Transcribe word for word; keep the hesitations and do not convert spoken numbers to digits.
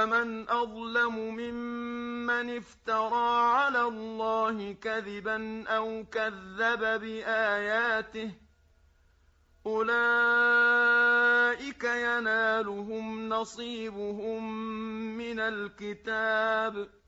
ومن أظلم ممن افترى على الله كذبا أو كذب بآياته أولئك ينالهم نصيبهم من الكتاب